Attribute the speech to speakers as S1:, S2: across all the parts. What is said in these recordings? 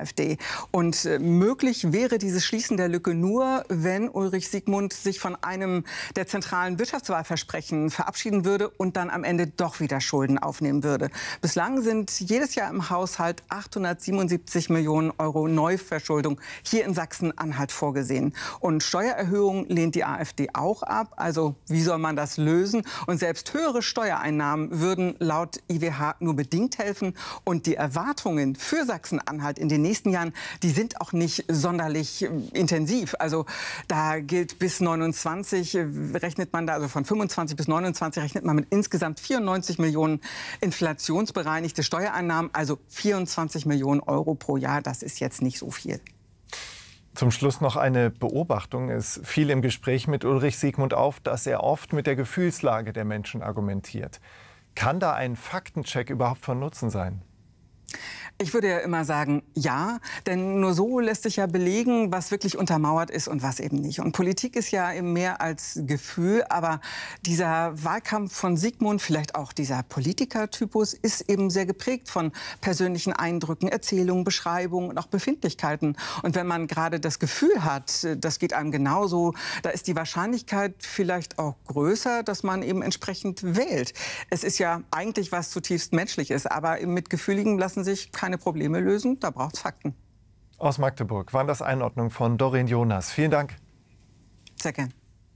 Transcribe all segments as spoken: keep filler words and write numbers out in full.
S1: AfD. Und äh, möglich wäre dieses Schließen der Lücke nur, wenn Ulrich Siegmund sich von einem der zentralen Wirtschaftswahlversprechen verabschieden würde und dann am Ende doch wieder Schulden aufnehmen würde. Bislang sind jedes Jahr im Haushalt achthundertsiebenundsiebzig Millionen Euro Neuverschuldung hier in Sachsen-Anhalt vorgesehen. Und Steuererhöhungen lehnt die AfD auch ab. Also wie soll man das lösen? Und selbst höhere Steuereinnahmen würden laut I W H nur bedingt helfen. Und die Erwartungen für Sachsen-Anhalt in den nächsten Jahren, die sind auch nicht sonderlich äh, intensiv. Also da gilt bis neunundzwanzig äh, rechnet man da, also von fünfundzwanzig bis neunundzwanzig rechnet man mit insgesamt vierundneunzig Millionen inflationsbereinigte Steuereinnahmen, also vierundzwanzig Millionen Euro pro Jahr. Das ist jetzt nicht so viel.
S2: Zum Schluss noch eine Beobachtung. Es fiel im Gespräch mit Ulrich Siegmund auf, dass er oft mit der Gefühlslage der Menschen argumentiert. Kann da ein Faktencheck überhaupt von Nutzen sein?
S1: Ich würde ja immer sagen, ja, denn nur so lässt sich ja belegen, was wirklich untermauert ist und was eben nicht. Und Politik ist ja eben mehr als Gefühl, aber dieser Wahlkampf von Siegmund, vielleicht auch dieser Politikertypus, ist eben sehr geprägt von persönlichen Eindrücken, Erzählungen, Beschreibungen und auch Befindlichkeiten. Und wenn man gerade das Gefühl hat, das geht einem genauso, da ist die Wahrscheinlichkeit vielleicht auch größer, dass man eben entsprechend wählt. Es ist ja eigentlich was zutiefst Menschliches, aber mit Gefühligen lassen sich keine Probleme lösen, da braucht es Fakten.
S2: Aus Magdeburg waren das Einordnungen von Doreen Jonas. Vielen Dank.
S1: Sehr gern.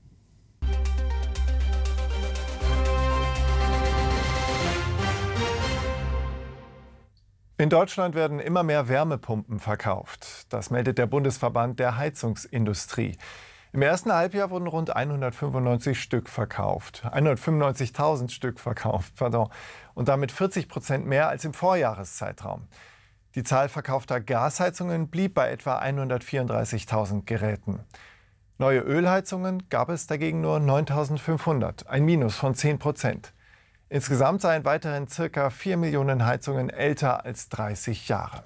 S2: In Deutschland werden immer mehr Wärmepumpen verkauft. Das meldet der Bundesverband der Heizungsindustrie. Im ersten Halbjahr wurden rund hundertfünfundneunzig Stück verkauft. hundertfünfundneunzigtausend Stück verkauft, pardon. Und damit vierzig Prozent mehr als im Vorjahreszeitraum. Die Zahl verkaufter Gasheizungen blieb bei etwa hundertvierunddreißigtausend Geräten. Neue Ölheizungen gab es dagegen nur neuntausendfünfhundert, ein Minus von zehn Prozent. Insgesamt seien weiterhin ca. vier Millionen Heizungen älter als dreißig Jahre.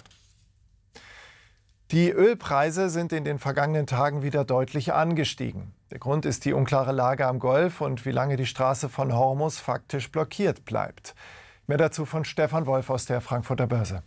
S2: Die Ölpreise sind in den vergangenen Tagen wieder deutlich angestiegen. Der Grund ist die unklare Lage am Golf und wie lange die Straße von Hormuz faktisch blockiert bleibt. Mehr dazu von Stefan Wolf aus der Frankfurter Börse.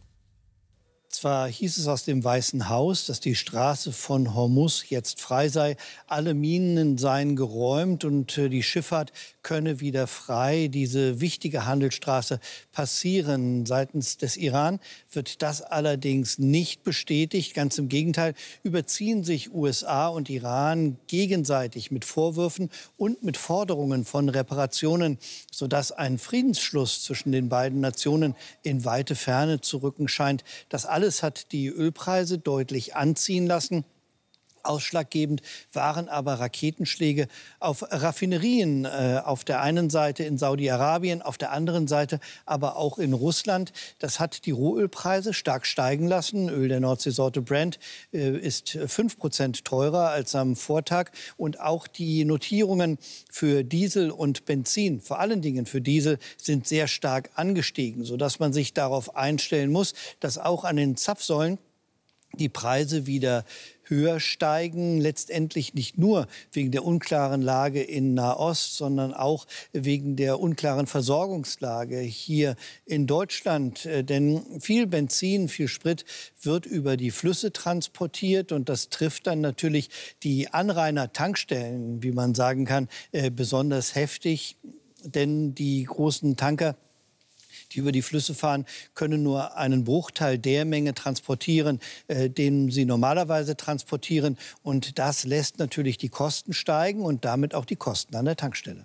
S3: Zwar hieß es aus dem Weißen Haus, dass die Straße von Hormuz jetzt frei sei, alle Minen seien geräumt und die Schifffahrt könne wieder frei diese wichtige Handelsstraße passieren. Seitens des Iran wird das allerdings nicht bestätigt. Ganz im Gegenteil, überziehen sich U S A und Iran gegenseitig mit Vorwürfen und mit Forderungen von Reparationen, sodass ein Friedensschluss zwischen den beiden Nationen in weite Ferne zu rücken scheint. Das alles hat die Ölpreise deutlich anziehen lassen. Ausschlaggebend waren aber Raketenschläge auf Raffinerien, äh, auf der einen Seite in Saudi-Arabien, auf der anderen Seite aber auch in Russland. Das hat die Rohölpreise stark steigen lassen. Öl der Nordseesorte Brent äh, ist fünf Prozent teurer als am Vortag. Und auch die Notierungen für Diesel und Benzin, vor allen Dingen für Diesel, sind sehr stark angestiegen, sodass man sich darauf einstellen muss, dass auch an den Zapfsäulen die Preise wieder höher steigen, letztendlich nicht nur wegen der unklaren Lage in Nahost, sondern auch wegen der unklaren Versorgungslage hier in Deutschland. Denn viel Benzin, viel Sprit wird über die Flüsse transportiert und das trifft dann natürlich die Anrainer-Tankstellen, wie man sagen kann, besonders heftig. Denn die großen Tanker, die über die Flüsse fahren, können nur einen Bruchteil der Menge transportieren, äh, den sie normalerweise transportieren. Und das lässt natürlich die Kosten steigen und damit auch die Kosten an der Tankstelle.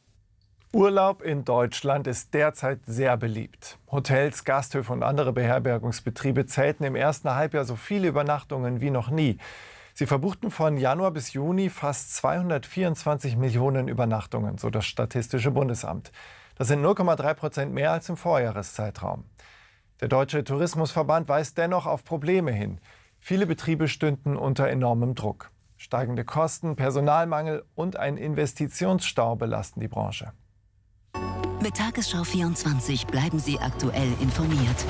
S2: Urlaub in Deutschland ist derzeit sehr beliebt. Hotels, Gasthöfe und andere Beherbergungsbetriebe zählten im ersten Halbjahr so viele Übernachtungen wie noch nie. Sie verbuchten von Januar bis Juni fast zweihundertvierundzwanzig Millionen Übernachtungen, so das Statistische Bundesamt. Das sind null Komma drei Prozent mehr als im Vorjahreszeitraum. Der Deutsche Tourismusverband weist dennoch auf Probleme hin. Viele Betriebe stünden unter enormem Druck. Steigende Kosten, Personalmangel und ein Investitionsstau belasten die Branche.
S4: Mit Tagesschau vierundzwanzig bleiben Sie aktuell informiert.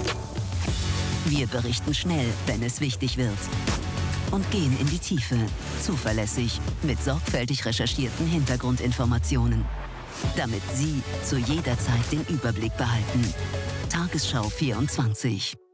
S4: Wir berichten schnell, wenn es wichtig wird. Und gehen in die Tiefe, zuverlässig, mit sorgfältig recherchierten Hintergrundinformationen. Damit Sie zu jeder Zeit den Überblick behalten. Tagesschau vierundzwanzig.